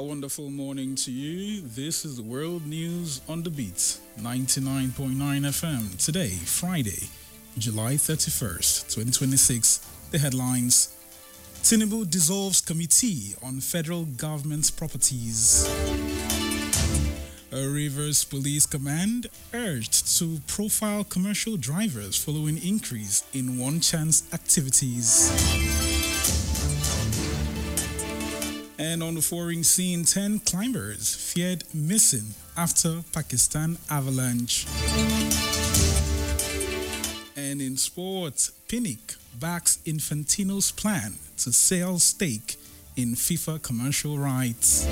A wonderful morning to you. This is the World News on the Beat, 99.9 FM. Today, Friday, July 31st, 2026. The headlines: Tinubu dissolves committee on federal government properties. A Rivers Police Command urged to profile commercial drivers following increase in one-chance activities. And on the foreign scene, 10 climbers feared missing after Pakistan avalanche. And in sport, Pinnick backs Infantino's plan to sell stake in FIFA commercial rights.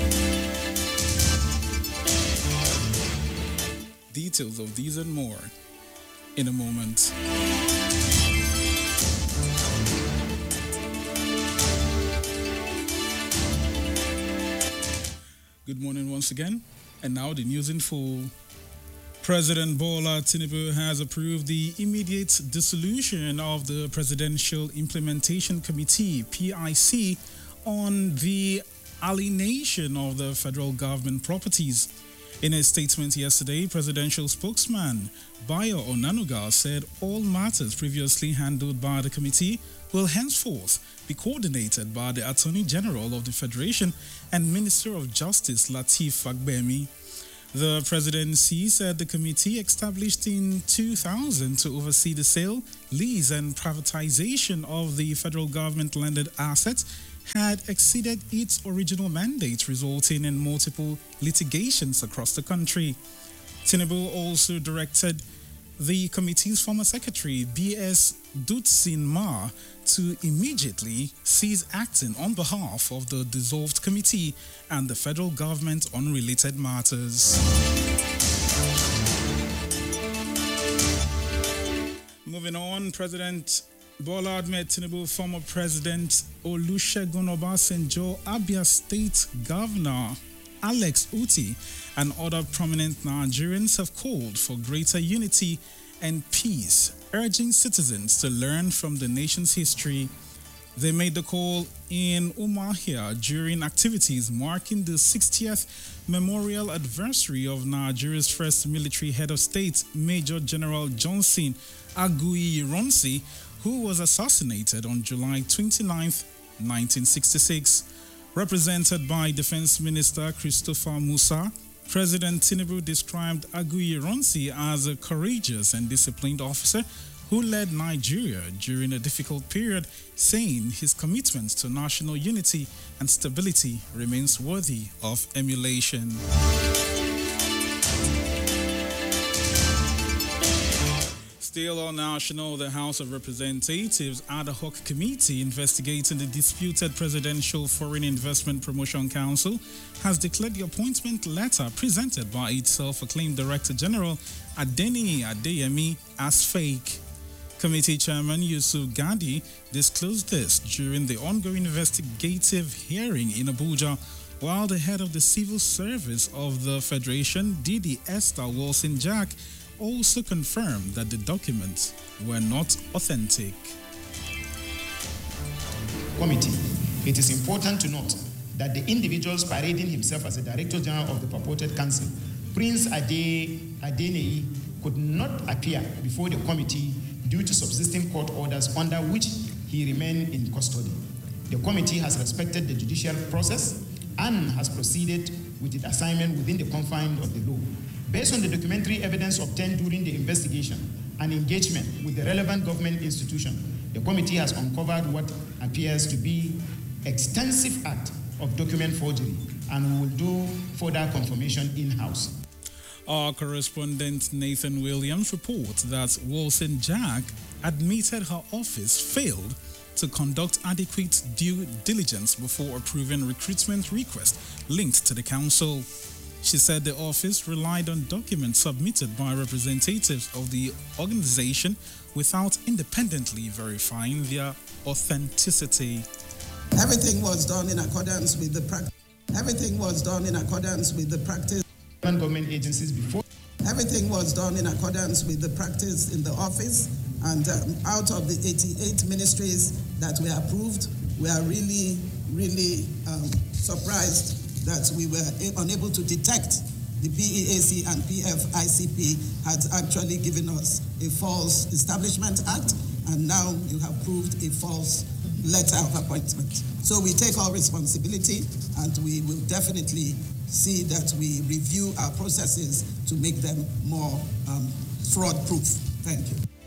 Details of these and more in a moment. Good morning once again, and now the news in full. President Bola Tinubu has approved the immediate dissolution of the Presidential Implementation Committee, PIC, on the alienation of the federal government properties. In a statement yesterday, presidential spokesman Bayo Onanuga said all matters previously handled by the committee will henceforth be coordinated by the Attorney General of the Federation and Minister of Justice Lateef Fagbemi. The presidency said the committee, established in 2000 to oversee the sale, lease and privatization of the federal government landed assets, had exceeded its original mandate, resulting in multiple litigations across the country. Tinubu also directed the committee's former secretary, B.S. Dutsin Ma, to immediately cease acting on behalf of the dissolved committee and the federal government on related matters. Moving on, President Bola Ahmed Tinubu, former President Olusegun Obasanjo, Abia State Governor Alex Uti, and other prominent Nigerians have called for greater unity and peace, urging citizens to learn from the nation's history. They made the call in Umuahia during activities marking the 60th memorial anniversary of Nigeria's first military head of state, Major General Johnson Aguiyi Ironsi, who was assassinated on July 29, 1966. Represented by Defense Minister Christopher Musa, President Tinubu described Aguiyi Ironsi as a courageous and disciplined officer who led Nigeria during a difficult period, saying his commitment to national unity and stability remains worthy of emulation. Still on national, the House of Representatives Ad Hoc Committee investigating the disputed Presidential Foreign Investment Promotion Council has declared the appointment letter presented by its self-acclaimed Director General Adeniyi Adeyemi as fake. Committee Chairman Yusuf Gadi disclosed this during the ongoing investigative hearing in Abuja, while the head of the Civil Service of the Federation, Didi Esther Wilson-Jack, also confirmed that the documents were not authentic. Committee, it is important to note that the individuals parading himself as the Director General of the purported council, Prince Adeniyi, could not appear before the committee due to subsisting court orders under which he remained in custody. The committee has respected the judicial process and has proceeded with its assignment within the confines of the law. Based on the documentary evidence obtained during the investigation and engagement with the relevant government institution, the committee has uncovered what appears to be extensive act of document forgery and will do further confirmation in-house. Our correspondent Nathan Williams reports that Wilson-Jack admitted her office failed to conduct adequate due diligence before approving recruitment requests linked to the council. She said the office relied on documents submitted by representatives of the organization without independently verifying their authenticity. Everything was done in accordance with the practice. Everything was done in accordance with the practice. Government agencies before. Everything was done in accordance with the practice in the office, and out of the 88 ministries that were approved, we are really surprised that we were unable to detect the PEAC and PFICP had actually given us a false Establishment Act, and now you have proved a false letter of appointment. So we take all responsibility, and we will definitely see that we review our processes to make them more fraud-proof. Thank you.